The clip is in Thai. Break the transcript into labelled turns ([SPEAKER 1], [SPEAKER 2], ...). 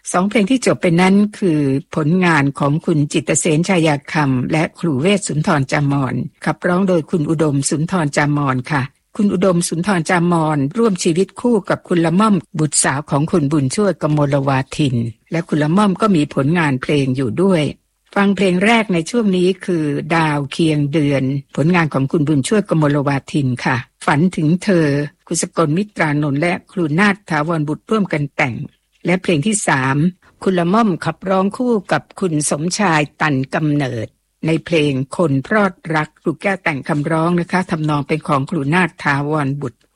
[SPEAKER 1] 2 เพลงที่จบไปนั้นคือผลงานของคุณจิตรเสนชายาคำและครูเวชสุนทรจามรขับร้องโดยคุณอุดมสุนทรจามรค่ะคุณอุดมสุนทรจามรร่วมชีวิตคู่กับคุณละม่อมบุตรสาวของคุณบุญช่วยกมลวาทินและคุณละม่อมก็มีผลงานเพลงอยู่ด้วยฟังเพลงแรกในช่วงนี้คือดาวเคียงเดือนผลงานของคุณบุญช่วยกมลวาทินค่ะฝันถึงเธอคุณสกลมิตรานนท์และครูนาถถาวรบุตรร่วมกันแต่งและเพลงที่3คุณละม่อมขับร้องคู่กับคุณสมชายตันกำเนิดในเพลงคนพรอดรักครูแก้วแต่งคำร้องนะคะทำนองเป็นของครูนาถถาวรบุตร